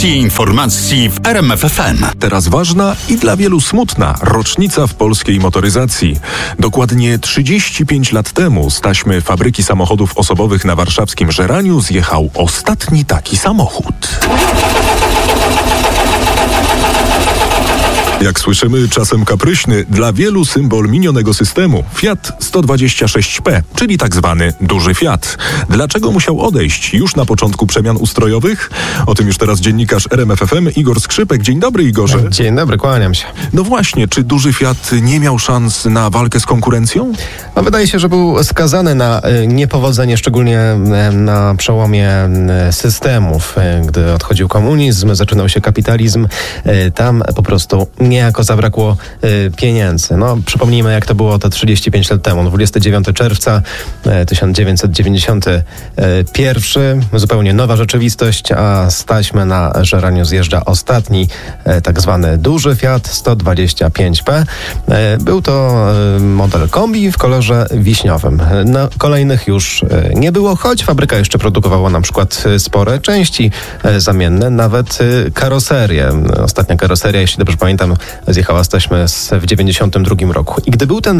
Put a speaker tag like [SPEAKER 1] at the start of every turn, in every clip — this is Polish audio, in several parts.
[SPEAKER 1] Porcji informacji w RMF FM.
[SPEAKER 2] Teraz ważna i dla wielu smutna rocznica w polskiej motoryzacji. Dokładnie 35 lat temu z taśmy fabryki samochodów osobowych na warszawskim Żeraniu zjechał ostatni taki samochód. Jak słyszymy, czasem kapryśny, dla wielu symbol minionego systemu. Fiat 126P, czyli tak zwany duży Fiat. Dlaczego musiał odejść już na początku przemian ustrojowych? O tym już teraz dziennikarz RMF FM Igor Skrzypek. Dzień dobry, Igorze.
[SPEAKER 3] Dzień dobry, kłaniam się.
[SPEAKER 2] No właśnie, czy duży Fiat nie miał szans na walkę z konkurencją?
[SPEAKER 3] No, wydaje się, że był skazany na niepowodzenie, szczególnie na przełomie systemów. Gdy odchodził komunizm, zaczynał się kapitalizm, tam po prostu niejako zabrakło pieniędzy. No, przypomnijmy, jak to było te 35 lat temu. 29 czerwca 1991. Zupełnie nowa rzeczywistość, a z taśmy na Żeraniu zjeżdża ostatni tak zwany duży Fiat 125P. Był to model kombi w kolorze wiśniowym. Na kolejnych już nie było, choć fabryka jeszcze produkowała na przykład spore części zamienne, nawet karoserię. Ostatnia karoseria, jeśli dobrze pamiętam, zjechała z taśmy w 92 roku. I gdy był ten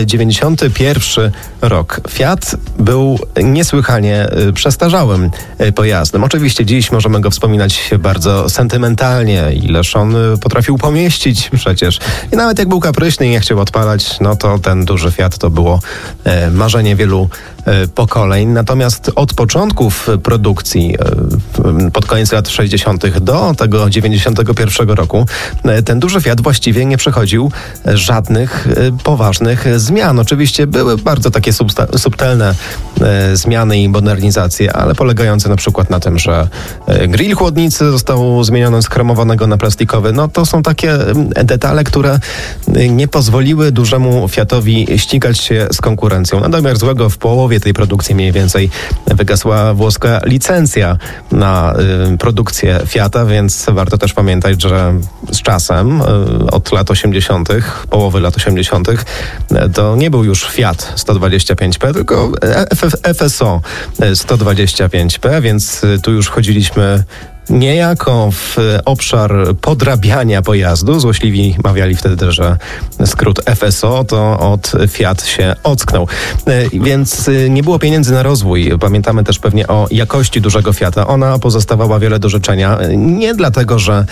[SPEAKER 3] 91 rok, Fiat był niesłychanie przestarzałym pojazdem. Oczywiście dziś możemy go wspominać bardzo sentymentalnie, ileż on potrafił pomieścić przecież. I nawet jak był kapryśny i nie chciał odpalać, no to ten duży Fiat to było marzenie wielu pokoleń. Natomiast od początków produkcji, pod koniec lat 60. do tego 91 roku, ten duży Fiat właściwie nie przechodził żadnych poważnych zmian. Oczywiście były bardzo takie subtelne zmiany i modernizacje, ale polegające na przykład na tym, że grill chłodnicy został zmieniony z chromowanego na plastikowy. No to są takie detale, które nie pozwoliły dużemu Fiatowi ścigać się z konkurencją. Na domiar złego w połowie tej produkcji mniej więcej wygasła włoska licencja na produkcję Fiata, więc warto też pamiętać, że z czasem od lat 80., połowy lat 80., to nie był już Fiat 125P, tylko FSO 125P, więc tu już wchodziliśmy niejako w obszar podrabiania pojazdu. Złośliwi mawiali wtedy, że skrót FSO to od Fiat się ocknął. Więc nie było pieniędzy na rozwój. Pamiętamy też pewnie o jakości dużego Fiata. Ona pozostawała wiele do życzenia. Nie dlatego, że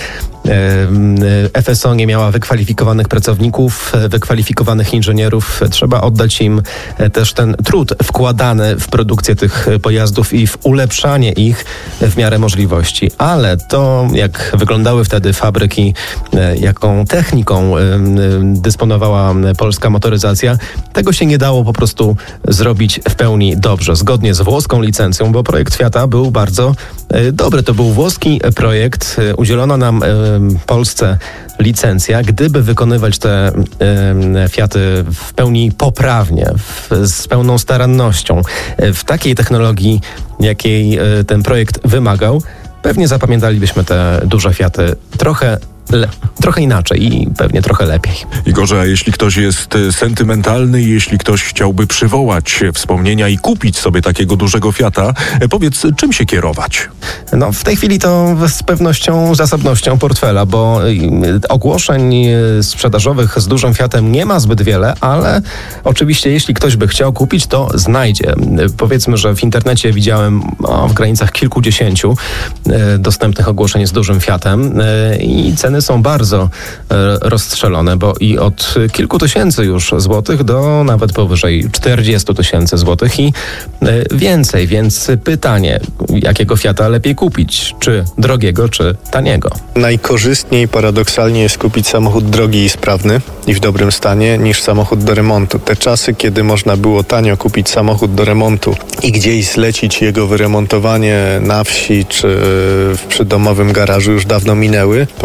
[SPEAKER 3] FSO nie miała wykwalifikowanych pracowników, wykwalifikowanych inżynierów. Trzeba oddać im też ten trud wkładany w produkcję tych pojazdów i w ulepszanie ich w miarę możliwości. Ale to, jak wyglądały wtedy fabryki, jaką techniką dysponowała polska motoryzacja, tego się nie dało po prostu zrobić w pełni dobrze, zgodnie z włoską licencją, bo projekt Fiata był bardzo dobry. To był włoski projekt, udzielono nam Polsce licencja. Gdyby wykonywać te Fiaty w pełni poprawnie, z pełną starannością, w takiej technologii, jakiej ten projekt wymagał, pewnie zapamiętalibyśmy te duże Fiaty trochę inaczej i pewnie trochę lepiej.
[SPEAKER 2] Igorze, a jeśli ktoś jest sentymentalny, jeśli ktoś chciałby przywołać wspomnienia i kupić sobie takiego dużego Fiata, powiedz, czym się kierować?
[SPEAKER 3] No, w tej chwili to z pewnością zasobnością portfela, bo ogłoszeń sprzedażowych z dużym Fiatem nie ma zbyt wiele, ale oczywiście jeśli ktoś by chciał kupić, to znajdzie. Powiedzmy, że w internecie widziałem w granicach kilkudziesięciu dostępnych ogłoszeń z dużym Fiatem i ceny są bardzo rozstrzelone, bo i od kilku tysięcy już złotych do nawet powyżej 40 000 złotych i więcej. Więc pytanie, jakiego Fiata lepiej kupić? Czy drogiego, czy taniego?
[SPEAKER 4] Najkorzystniej paradoksalnie jest kupić samochód drogi i sprawny i w dobrym stanie niż samochód do remontu. Te czasy, kiedy można było tanio kupić samochód do remontu i gdzieś zlecić jego wyremontowanie na wsi czy w przydomowym garażu, już dawno minęły. Po pierwsze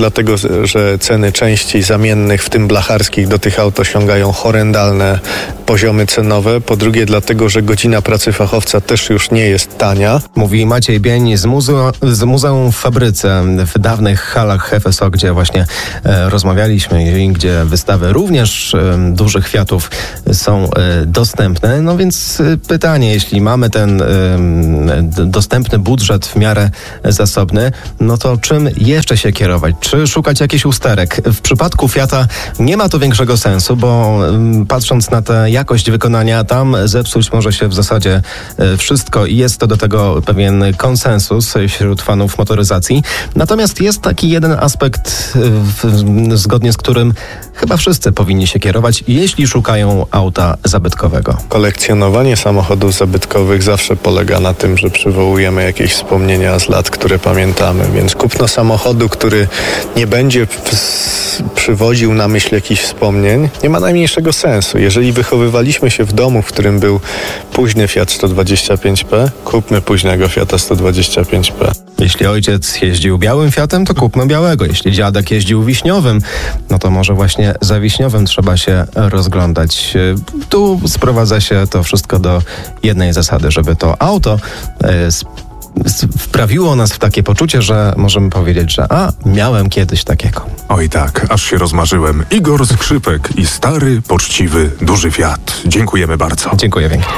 [SPEAKER 4] dlatego, że ceny części zamiennych, w tym blacharskich, do tych aut osiągają horrendalne poziomy cenowe. Po drugie, dlatego, że godzina pracy fachowca też już nie jest tania.
[SPEAKER 3] Mówi Maciej Bień z Muzeum w Fabryce w dawnych halach FSO, gdzie właśnie rozmawialiśmy i gdzie wystawy również dużych Fiatów są dostępne. No więc pytanie, jeśli mamy ten dostępny budżet w miarę zasobny, no to czym jeszcze się kierować? Czy szukać jakichś usterek? W przypadku Fiata nie ma to większego sensu, bo patrząc na tę jakość wykonania, tam zepsuć może się w zasadzie wszystko i jest to do tego pewien konsensus wśród fanów motoryzacji. Natomiast jest taki jeden aspekt, zgodnie z którym chyba wszyscy powinni się kierować, jeśli szukają auta zabytkowego.
[SPEAKER 4] Kolekcjonowanie samochodów zabytkowych zawsze polega na tym, że przywołujemy jakieś wspomnienia z lat, które pamiętamy, więc kupno samochodu, który nie będzie przywodził na myśl jakichś wspomnień, nie ma najmniejszego sensu. Jeżeli wychowywaliśmy się w domu, w którym był późny Fiat 125P, kupmy późnego Fiata 125P.
[SPEAKER 3] Jeśli ojciec jeździł białym Fiatem, to kupmy białego. Jeśli dziadek jeździł wiśniowym, no to może właśnie za wiśniowym trzeba się rozglądać. Tu sprowadza się to wszystko do jednej zasady, żeby to auto wprawiło nas w takie poczucie, że możemy powiedzieć, że miałem kiedyś takiego.
[SPEAKER 2] Oj tak, aż się rozmarzyłem. Igor Skrzypek i stary, poczciwy, duży Fiat. Dziękujemy bardzo.
[SPEAKER 3] Dziękuję pięknie.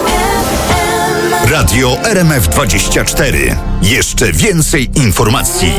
[SPEAKER 1] Radio RMF24. Jeszcze więcej informacji.